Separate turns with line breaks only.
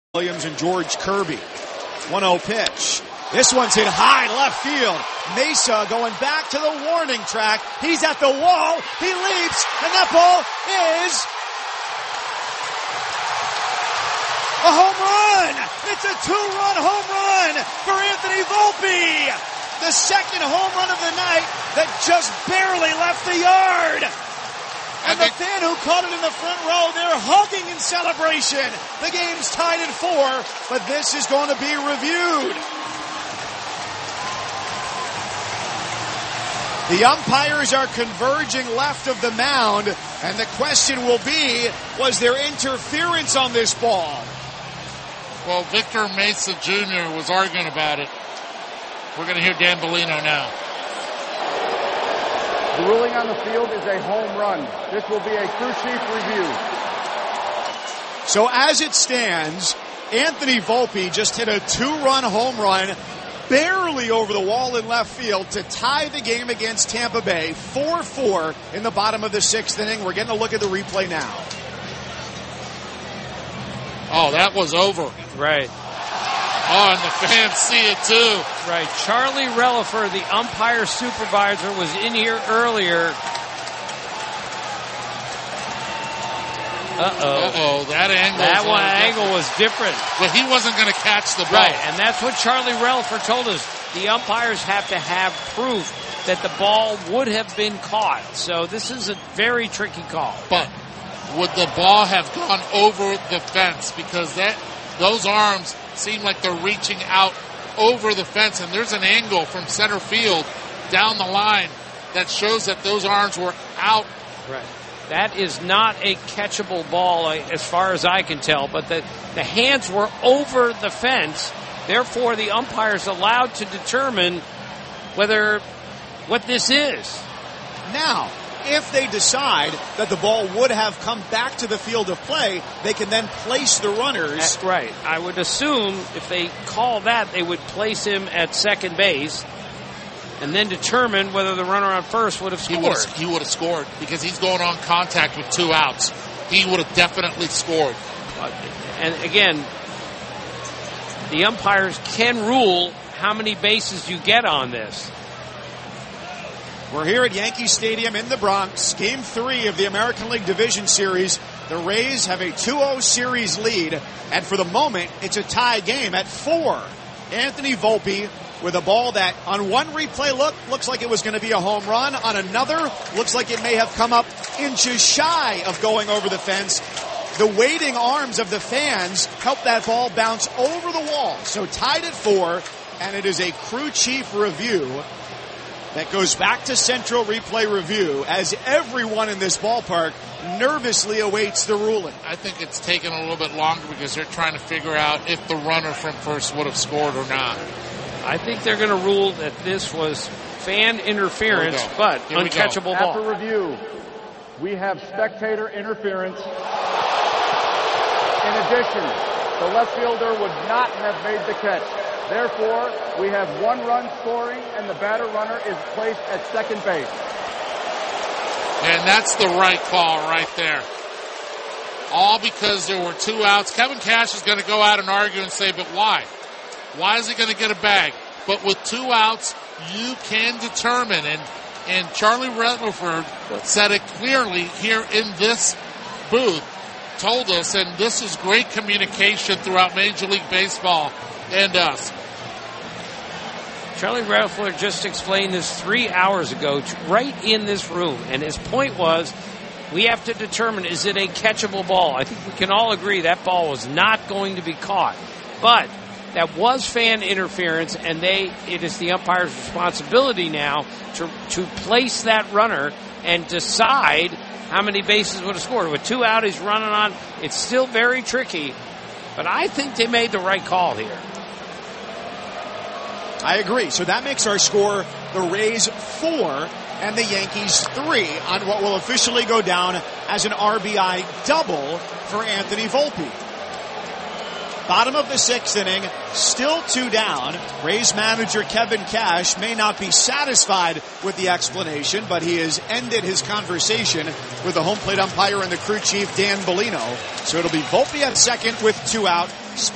Williams and George Kirby. 1-0 pitch. This one's hit high left field. Mesa going back to the warning track. He's at the wall. He leaps, and that ball is a home run. It's a two-run home run for Anthony Volpe. The second home run of the night that just barely left the yard. And the fan who caught it in the front row, they're hugging in celebration. The game's tied at 4, but this is going to be reviewed. The umpires are converging left of the mound, and the question will be, was there interference on this ball?
Well, Victor Mesa Jr. was arguing about it. We're going to hear Dan Bellino now.
The ruling on the field is a home run. This will be a crew chief review.
So as it stands, Anthony Volpe just hit a two-run home run barely over the wall in left field to tie the game against Tampa Bay. 4-4 in the bottom of the sixth inning. We're getting a look at the replay now.
Oh, that was over.
Right.
Oh, and the fans see it too.
Right. Charlie Relaford, the umpire supervisor, was in here earlier.
That
angle was different.
But he wasn't going to catch the ball.
Right, and that's what Charlie Relaford told us. The umpires have to have proof that the ball would have been caught. So this is a very tricky call.
But would the ball have gone over the fence? Because those arms seem like they're reaching out over the fence, and there's an angle from center field down the line that shows that those arms were out.
Right. That is not a catchable ball as far as I can tell, but the hands were over the fence. Therefore, the umpire's allowed to determine what this is.
Now, if they decide that the ball would have come back to the field of play, they can then place the runners.
Right. I would assume if they call that, they would place him at second base and then determine whether the runner on first would have scored.
He would have scored because he's going on contact with 2 outs. He would have definitely scored.
And again, the umpires can rule how many bases you get on this.
We're here at Yankee Stadium in the Bronx, Game 3 of the American League Division Series. The Rays have a 2-0 series lead, and for the moment, it's a tie game at 4. Anthony Volpe with a ball that on one replay looks like it was going to be a home run. On another, looks like it may have come up inches shy of going over the fence. The waiting arms of the fans helped that ball bounce over the wall. So tied at 4, and it is a crew chief review that goes back to Central Replay Review as everyone in this ballpark nervously awaits the ruling.
I think it's taken a little bit longer because they're trying to figure out if the runner from first would have scored or not.
I think they're going to rule that this was fan interference, but uncatchable ball.
After review, we have spectator interference. In addition, the left fielder would not have made the catch. Therefore, we have 1 run scoring, and the batter runner is placed at second base.
And that's the right call right there. All because there were 2 outs. Kevin Cash is going to go out and argue and say, but why? Why is he going to get a bag? But with 2 outs, you can determine. And Charlie Relaford said it clearly here in this booth, told us, and this is great communication throughout Major League Baseball and us.
Charlie Relaford just explained this 3 hours ago, right in this room, and his point was, we have to determine, is it a catchable ball? I think we can all agree that ball was not going to be caught. But that was fan interference, and it is the umpire's responsibility now to place that runner and decide how many bases would have scored. With 2 out, he's running on. It's still very tricky, but I think they made the right call here.
I agree. So that makes our score the Rays 4 and the Yankees 3 on what will officially go down as an RBI double for Anthony Volpe. Bottom of the 6th inning, still 2 down. Rays manager Kevin Cash may not be satisfied with the explanation, but he has ended his conversation with the home plate umpire and the crew chief Dan Bellino. So it'll be Volpe at second with 2 out.